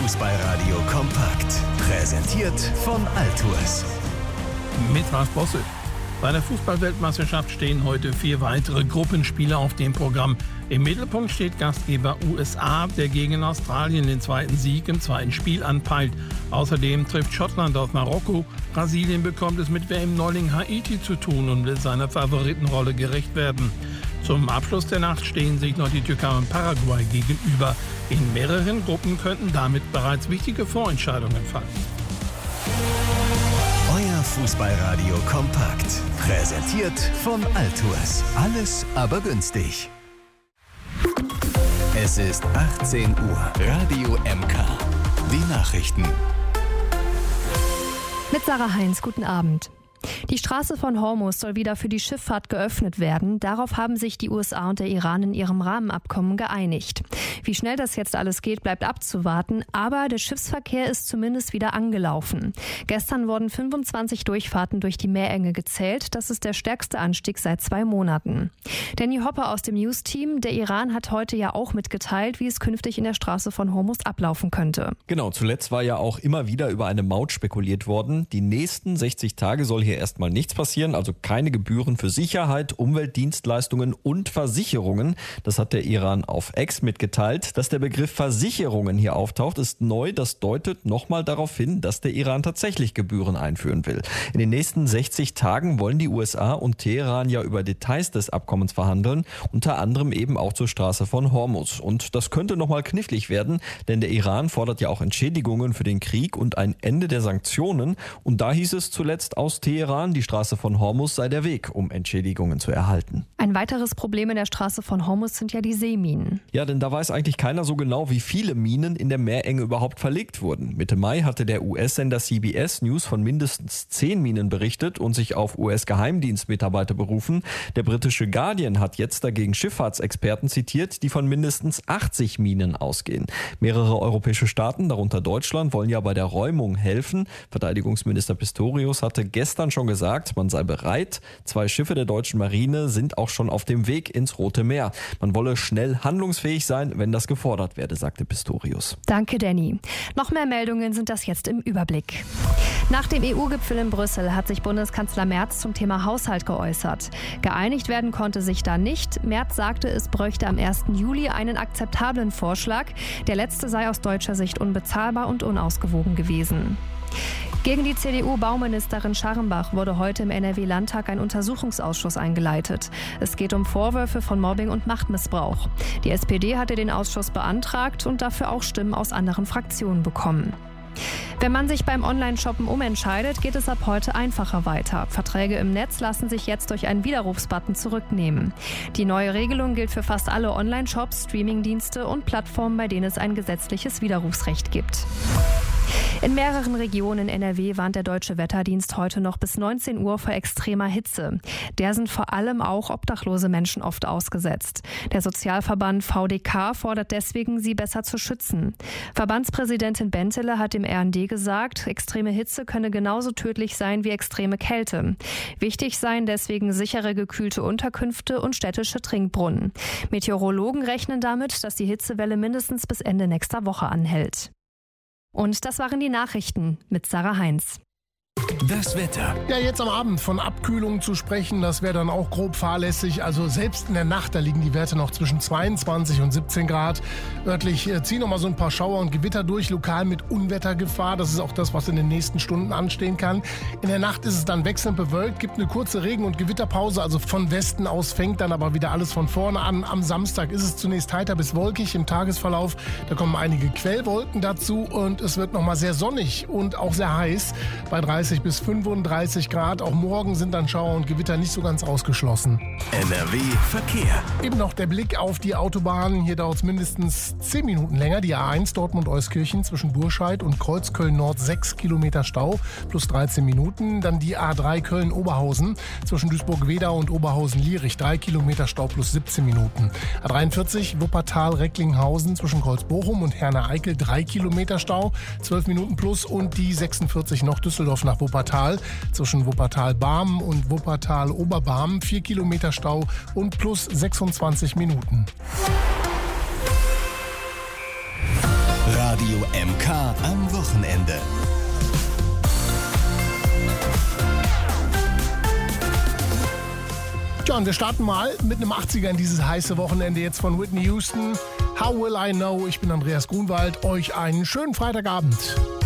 Fußballradio kompakt. Präsentiert von Altours. Mit Ralf Bosse. Bei der Fußball-Weltmeisterschaft stehen heute 4 weitere Gruppenspiele auf dem Programm. Im Mittelpunkt steht Gastgeber USA, der gegen Australien den zweiten Sieg im zweiten Spiel anpeilt. Außerdem trifft Schottland auf Marokko. Brasilien bekommt es mit WM-Neuling Haiti zu tun und will seiner Favoritenrolle gerecht werden. Zum Abschluss der Nacht stehen sich noch die Türkei und Paraguay gegenüber. In mehreren Gruppen könnten damit bereits wichtige Vorentscheidungen fallen. Euer Fußballradio kompakt. Präsentiert von Altours. Alles aber günstig. Es ist 18 Uhr. Radio MK. Die Nachrichten. Mit Sarah Heinz, guten Abend. Die Straße von Hormuz soll wieder für die Schifffahrt geöffnet werden. Darauf haben sich die USA und der Iran in ihrem Rahmenabkommen geeinigt. Wie schnell das jetzt alles geht, bleibt abzuwarten. Aber der Schiffsverkehr ist zumindest wieder angelaufen. Gestern wurden 25 Durchfahrten durch die Meerenge gezählt. Das ist der stärkste Anstieg seit 2 Monaten. Danny Hopper aus dem News-Team. Der Iran hat heute ja auch mitgeteilt, wie es künftig in der Straße von Hormuz ablaufen könnte. Genau, zuletzt war ja auch immer wieder über eine Maut spekuliert worden. Die nächsten 60 Tage soll hier erstmal nichts passieren, also keine Gebühren für Sicherheit, Umweltdienstleistungen und Versicherungen. Das hat der Iran auf X mitgeteilt. Dass der Begriff Versicherungen hier auftaucht, ist neu. Das deutet nochmal darauf hin, dass der Iran tatsächlich Gebühren einführen will. In den nächsten 60 Tagen wollen die USA und Teheran ja über Details des Abkommens verhandeln, unter anderem eben auch zur Straße von Hormuz. Und das könnte nochmal knifflig werden, denn der Iran fordert ja auch Entschädigungen für den Krieg und ein Ende der Sanktionen. Und da hieß es zuletzt aus Teheran, die Straße von Hormuz sei der Weg, um Entschädigungen zu erhalten. Ein weiteres Problem in der Straße von Hormuz sind ja die Seeminen. Ja, denn da weiß eigentlich keiner so genau, wie viele Minen in der Meerenge überhaupt verlegt wurden. Mitte Mai hatte der US-Sender CBS News von mindestens 10 Minen berichtet und sich auf US-Geheimdienstmitarbeiter berufen. Der britische Guardian hat jetzt dagegen Schifffahrtsexperten zitiert, die von mindestens 80 Minen ausgehen. Mehrere europäische Staaten, darunter Deutschland, wollen ja bei der Räumung helfen. Verteidigungsminister Pistorius hatte gestern schon gesagt, man sei bereit. 2 Schiffe der deutschen Marine sind auch schon auf dem Weg ins Rote Meer. Man wolle schnell handlungsfähig sein, wenn das gefordert werde, sagte Pistorius. Danke, Danny. Noch mehr Meldungen sind das jetzt im Überblick. Nach dem EU-Gipfel in Brüssel hat sich Bundeskanzler Merz zum Thema Haushalt geäußert. Geeinigt werden konnte sich da nicht. Merz sagte, es bräuchte am 1. Juli einen akzeptablen Vorschlag. Der letzte sei aus deutscher Sicht unbezahlbar und unausgewogen gewesen. Gegen die CDU-Bauministerin Scharrenbach wurde heute im NRW-Landtag ein Untersuchungsausschuss eingeleitet. Es geht um Vorwürfe von Mobbing und Machtmissbrauch. Die SPD hatte den Ausschuss beantragt und dafür auch Stimmen aus anderen Fraktionen bekommen. Wenn man sich beim Online-Shoppen umentscheidet, geht es ab heute einfacher weiter. Verträge im Netz lassen sich jetzt durch einen Widerrufsbutton zurücknehmen. Die neue Regelung gilt für fast alle Online-Shops, Streamingdienste und Plattformen, bei denen es ein gesetzliches Widerrufsrecht gibt. In mehreren Regionen in NRW warnt der Deutsche Wetterdienst heute noch bis 19 Uhr vor extremer Hitze. Der sind vor allem auch obdachlose Menschen oft ausgesetzt. Der Sozialverband VDK fordert deswegen, sie besser zu schützen. Verbandspräsidentin Bentele hat dem RND gesagt, extreme Hitze könne genauso tödlich sein wie extreme Kälte. Wichtig seien deswegen sichere gekühlte Unterkünfte und städtische Trinkbrunnen. Meteorologen rechnen damit, dass die Hitzewelle mindestens bis Ende nächster Woche anhält. Und das waren die Nachrichten mit Sarah Heinz. Das Wetter. Ja, jetzt am Abend von Abkühlung zu sprechen, das wäre dann auch grob fahrlässig. Also selbst in der Nacht, da liegen die Werte noch zwischen 22 und 17 Grad. Örtlich ziehen noch mal so ein paar Schauer und Gewitter durch, lokal mit Unwettergefahr. Das ist auch das, was in den nächsten Stunden anstehen kann. In der Nacht ist es dann wechselnd bewölkt, gibt eine kurze Regen- und Gewitterpause. Also von Westen aus fängt dann aber wieder alles von vorne an. Am Samstag ist es zunächst heiter bis wolkig im Tagesverlauf. Da kommen einige Quellwolken dazu und es wird noch mal sehr sonnig und auch sehr heiß bei 30 bis 35 Grad. Auch morgen sind dann Schauer und Gewitter nicht so ganz ausgeschlossen. NRW Verkehr. Eben noch der Blick auf die Autobahnen. Hier dauert es mindestens 10 Minuten länger. Die A1 Dortmund-Euskirchen zwischen Burscheid und Kreuzköln-Nord 6 Kilometer Stau plus 13 Minuten. Dann die A3 Köln-Oberhausen zwischen Duisburg-Wedau und Oberhausen-Lierich 3 Kilometer Stau plus 17 Minuten. A43 Wuppertal-Recklinghausen zwischen Kreuz-Bochum und Herne-Eickel 3 Kilometer Stau, 12 Minuten plus. Und die 46 noch Düsseldorf nach Wuppertal zwischen Wuppertal-Barmen und Wuppertal-Oberbarmen 4 Kilometer Stau und plus 26 Minuten. Radio Radio MK am Wochenende. Ja, und wir starten mal mit einem 80er in dieses heiße Wochenende jetzt von Whitney Houston. How Will I Know? Ich bin Andreas Grunwald. Euch einen schönen Freitagabend.